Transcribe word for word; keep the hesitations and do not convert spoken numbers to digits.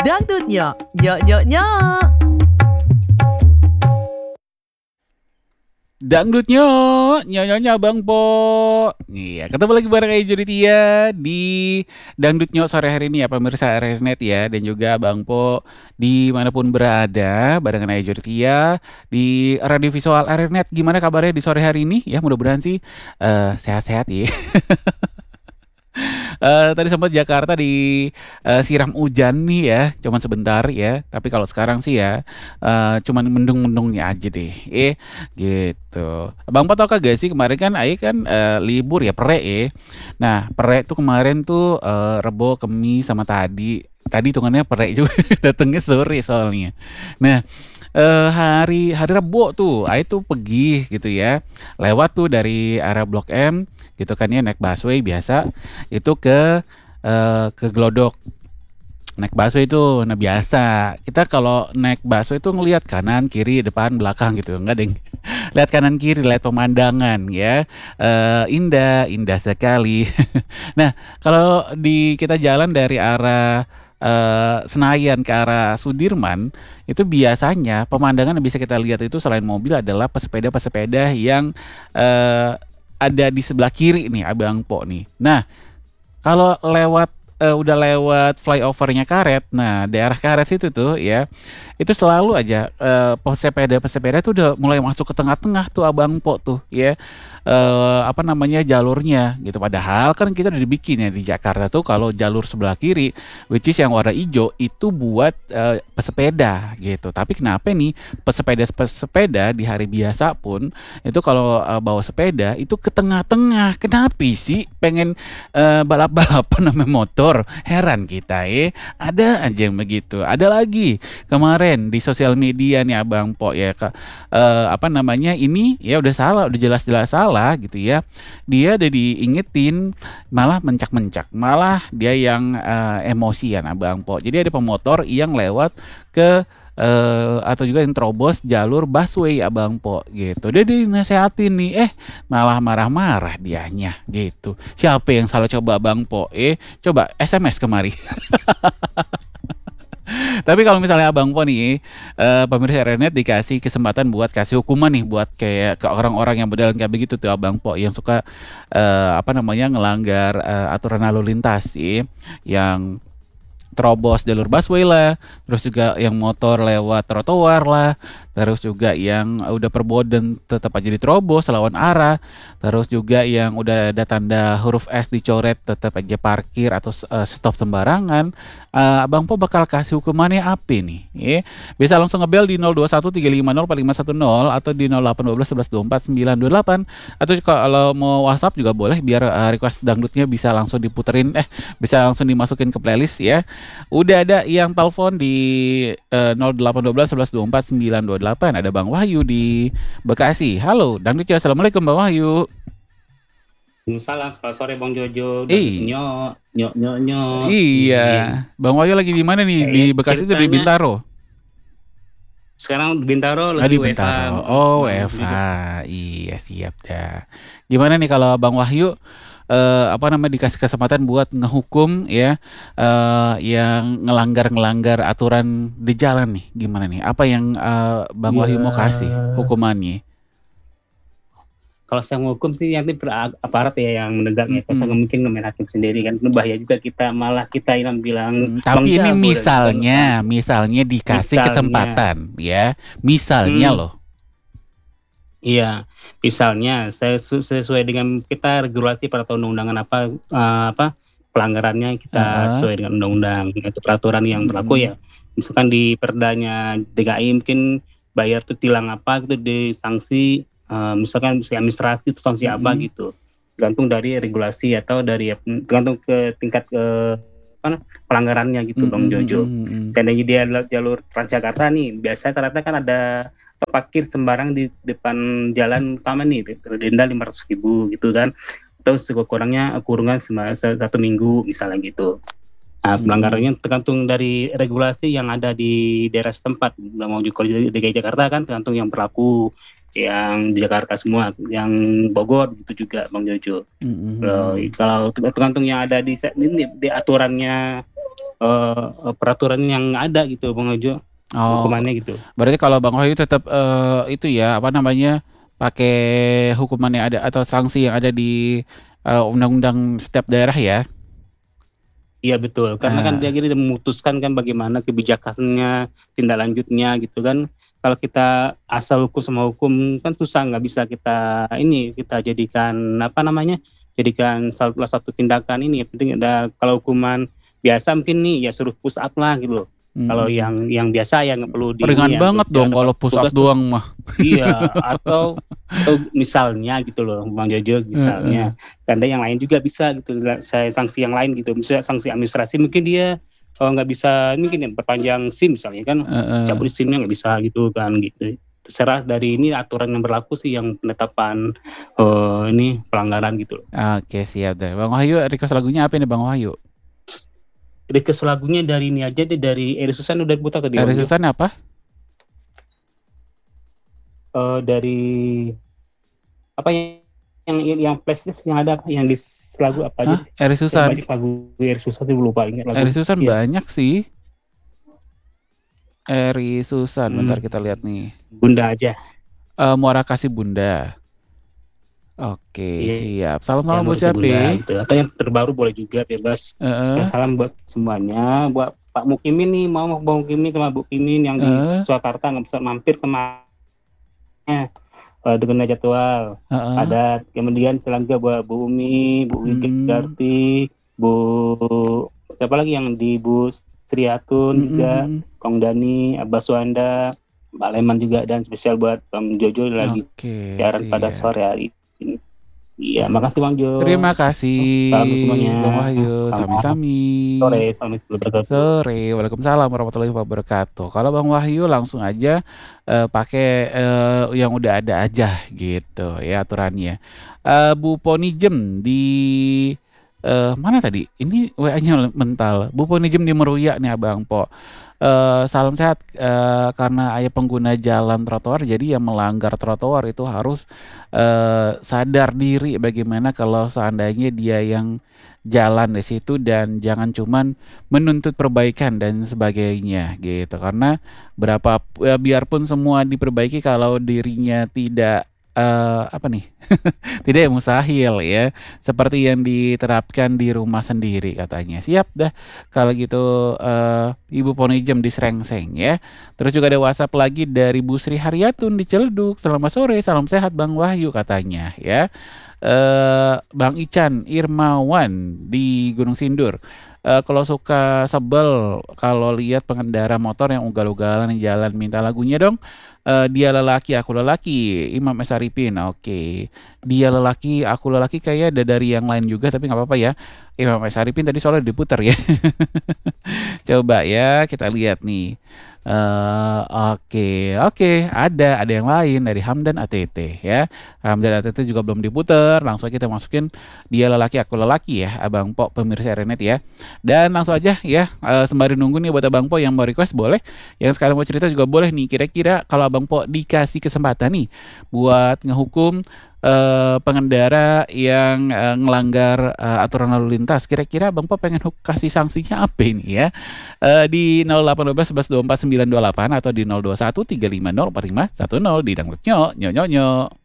Dangdutnya, nyok nyok nyok. Dangdutnya, nyonya Bang Po. Iya, ketemu lagi bareng Ayu Tia di Dangdutnya sore hari ini ya pemirsa R R Net ya, dan juga Bang Po dimanapun berada barengan Ayu Tia di radio visual R R Net. Gimana kabarnya di sore hari ini? Ya mudah-mudahan sih eh, sehat-sehat ya. Eh, tadi sempat Jakarta di eh, siram hujan nih ya, cuman sebentar ya. Tapi kalau sekarang sih ya, eh, cuman mendung-mendungnya aja deh. Eh, gitu. Bang Pat tau kagak sih kemarin kan Aik kan eh, libur ya Pere ya. Nah Pere tuh kemarin tuh eh, Rebo, Kemis sama tadi. Tadi hitungannya Pere juga datengnya sore soalnya. Nah eh, hari hari Rebo tuh Aik tuh pergi gitu ya. Lewat tuh dari arah Blok M gitu kan ya, naik busway biasa itu ke eh, ke Glodok. Naik busway itu nah biasa kita kalau naik busway itu ngelihat kanan kiri depan belakang gitu, enggak deng. Lihat kanan kiri, lihat pemandangan ya. Eh, indah indah sekali. Nah kalau di kita jalan dari arah eh, Senayan ke arah Sudirman itu biasanya pemandangan yang bisa kita lihat itu selain mobil adalah pesepeda-pesepeda yang eh, ada di sebelah kiri nih Abang Po nih. Nah kalau lewat eh, udah lewat flyovernya Karet, nah daerah Karet situ tuh ya, itu selalu aja eh, pesepeda-pesepeda tuh udah mulai masuk ke tengah-tengah tuh Abang Po tuh ya, eh, apa namanya jalurnya gitu. Padahal kan kita udah dibikin ya di Jakarta tuh kalau jalur sebelah kiri, which is yang warna hijau itu buat eh, pesepeda gitu. Tapi kenapa nih pesepeda-pesepeda di hari biasa pun itu kalau eh, bawa sepeda itu ke tengah-tengah? Kenapa sih pengen eh, balap-balapan sama motor? Heran kita ya. Ada aja yang begitu. Ada lagi kemarin di sosial media nih Abang Po ya, Kak, eh, apa namanya ini ya udah salah, udah jelas-jelas salah gitu ya. Dia udah diingetin malah mencak-mencak, malah dia yang eh, emosian Abang Po. Jadi ada pemotor yang lewat ke eh, atau juga yang terobos jalur busway Abang Po gitu. Dia dinasehatin nih, eh malah marah-marah dianya gitu. Siapa yang salah coba Abang Po? Eh coba S M S kemari. Tapi kalau misalnya Abang Po nih, eh, pemirsa Renet dikasih kesempatan buat kasih hukuman nih buat kayak ke orang-orang yang berjalan kayak begitu tuh Abang Po yang suka eh, apa namanya ngelanggar eh, aturan lalu lintas sih, yang terobos jalur busway lah, terus juga yang motor lewat trotoar lah, terus juga yang udah perboden tetap aja diterobos lawan arah, terus juga yang udah ada tanda huruf S dicoret tetap aja parkir atau uh, stop sembarangan. Uh, Abang Po bakal kasih hukumannya apa nih? Ya, bisa langsung ngebel di nol dua satu tiga lima nol empat lima satu nol atau di nol delapan satu dua satu satu dua empat sembilan dua delapan, atau kalau mau WhatsApp juga boleh biar uh, request dangdutnya bisa langsung diputerin, eh bisa langsung dimasukin ke playlist ya. Udah ada yang telepon di uh, nol delapan satu dua satu satu dua empat sembilan dua delapan. Ada Bang Wahyu di Bekasi. Halo, dangdutnya. Assalamualaikum Bang Wahyu. Salam, selamat sore Bang Jojo. Eh, Nyok, nyok, nyok, nyok. iya. Bang Wahyu lagi di mana nih? Di Eh, Bekasi itu di ceritanya Bintaro? sekarang di Bintaro Ah, lagi di W F H. Bintaro. Oh, Bang W F H. Jojo. Iya, siap dah. Gimana nih kalau Bang Wahyu eh, apa namanya dikasih kesempatan buat ngehukum ya eh, yang ngelanggar-ngelanggar aturan di jalan nih? Gimana nih? Apa yang eh, Bang Wahyu mau kasih Ya, hukumannya? kalau saya menghukum sih nanti aparat ya yang menegaknya. Kalau saya Mm-mm. nggak mungkin main hakim sendiri kan, itu bahaya juga kita malah kita yang bilang Mm, bang tapi ini jago dan bukan misalnya, bang. misalnya dikasih Misalnya, kesempatan ya, misalnya hmm, loh. iya, misalnya saya su- sesuai dengan kita regulasi pada undang-undangan apa eh, apa pelanggarannya kita Heeh. sesuai dengan undang-undang itu peraturan yang berlaku Mm-mm. ya. Misalkan di perdanya D K I mungkin bayar tuh tilang apa gitu disanksi, eh, misalkan si administrasi itu sanksi apa Mm-mm. gitu. Tergantung dari regulasi atau dari tergantung ke tingkat ke apa pelanggarannya gitu Bang Mm-mm. Jojo. Mm-mm. Seandainya dia adalah jalur Transjakarta nih, biasanya ternyata kan ada parkir sembarang di depan jalan utama nih, denda lima ratus ribu gitu kan, atau sekurang-kurangnya kurungan selama satu minggu misalnya gitu. Nah, Mm-mm. pelanggarannya tergantung dari regulasi yang ada di daerah setempat. Nggak mau juga di D K I Jakarta kan tergantung yang berlaku, yang di Jakarta semua, yang Bogor gitu juga Bang Jojo. Mm-mm. Kalau, kalau tergantung yang ada di, di, di aturannya uh, peraturan yang ada gitu Bang Ojo, Oh, hukumannya gitu. berarti kalau Bang Wahyu tetap eh, itu ya apa namanya pakai hukuman yang ada atau sanksi yang ada di eh, undang-undang setiap daerah ya? Iya betul, karena kan dia Ah, akhirnya memutuskan kan bagaimana kebijakannya, tindak lanjutnya gitu kan. Kalau kita asal hukum sama hukum kan susah, nggak bisa kita ini kita jadikan apa namanya, jadikan salah satu tindakan ini. Yang penting ada kalau hukuman biasa mungkin nih ya suruh push up lah gitu loh. Kalau mm-mm. yang yang biasa ya nggak perlu di Ringan ini ya, banget terus dong jangan kalau dapat push up tugas tuh. doang mah. Iya, atau atau misalnya gitu loh, Bang Jojo, Heeh, misalnya, karena yang lain juga bisa gitu, la- saya sanksi yang lain gitu, misalnya sanksi administrasi mungkin dia kalau nggak bisa, mungkin ya perpanjang SIM misalnya kan, heeh. cabut SIM-nya nggak bisa gitu kan gitu. Terserah dari ini aturan yang berlaku sih yang penetapan eh, ini pelanggaran gitu loh. Oke siap deh. Bang Wahyu request lagunya apa nih Bang Wahyu? Jadi kes lagunya dari ini aja deh, dari Eri Susan udah putar tadi Dari Bang Jo. Susan apa? Eh, dari apa yang yang yang playlist yang ada yang di lagu apa aja Hah? deh. Eri Saya Susan. banyak lagu Eri Susan sih lupa ingat Eri lagu. Susan Iya. banyak sih. Eri Susan. Bentar Hmm, kita lihat nih. Bunda aja. Eh, Muara Kasih Bunda. Oke, Iya, siap. yang Salam-salam buat menurut si siapa? Bunda gitu. Atau yang terbaru boleh juga bebas. Heeh, Saya salam buat semuanya. Buat Pak Mukimin nih, mau mau Bang Mukimin sama Bu Kimin yang di heeh, Surakarta nggak bisa mampir kemana eh, dengan jadwal heeh. padat. Kemudian selanjutnya buat Bu Umi, Bu Mm, Wigarti, Bu siapa lagi yang di Bu Sri Atun mm, mm, juga, mm. Kong Dani, Abbas Wanda, Mbak Leman juga, dan spesial buat Bang Jojo lagi Oke, siaran pada siap. sore hari ini. Iya, makasih Bang Jo. Terima kasih Salam semuanya. Bang Wahyu. Selamat Sami-sami. sore, selamat wabarakatuh. Sore, Waalaikumsalam warahmatullahi wabarakatuh. Kalau Bang Wahyu langsung aja eh, pakai eh, yang udah ada aja gitu ya aturannya. Eh, Bu Ponijem di eh, mana tadi? Ini W A-nya mental. Bu Ponijem di Meruya nih Abang Po. Eh, salam sehat eh, karena ayah pengguna jalan trotoar jadi yang melanggar trotoar itu harus eh, sadar diri bagaimana kalau seandainya dia yang jalan di situ dan jangan cuman menuntut perbaikan dan sebagainya gitu karena berapa ya, biarpun semua diperbaiki kalau dirinya tidak eh, apa nih tidak ya mustahil ya seperti yang diterapkan di rumah sendiri katanya siap dah kalau gitu eh, Ibu Ponijem di Srengseng ya terus juga ada WhatsApp lagi dari Bu Sri Haryatun di Ciledug selamat sore salam sehat Bang Wahyu katanya ya eh Bang Ican Irmawan di Gunung Sindur. Eh, kalau suka sebel kalau lihat pengendara motor yang ugal-ugalan di jalan minta lagunya dong. Eh, dia lelaki, aku lelaki. Imam S. Arifin. Oke. Dia lelaki, aku lelaki kayak ada dari yang lain juga tapi nggak apa-apa ya. Imam S. Arifin tadi soalnya diputar ya. Coba ya kita lihat nih. Eh, oke, oke, ada, ada yang lain dari Hamdan A T T ya. Hamdan A T T juga belum diputer, langsung aja kita masukin dia lelaki aku lelaki ya, Abang Po pemirsa Renet ya. Dan langsung aja ya, eh, sembari nunggu nih buat Abang Po yang mau request boleh, yang sekarang mau cerita juga boleh nih. Kira-kira kalau Abang Po dikasih kesempatan nih buat ngehukum eh, pengendara yang eh, ngelanggar eh, aturan lalu lintas, kira-kira Bang Po pengen huk- kasih sanksinya apa ini ya? Eh, di nol delapan satu dua sebelas dua empat sembilan dua delapan atau di nol dua satu tiga lima nol empat lima satu nol di Dangdut Nyo, nyo nyo nyo.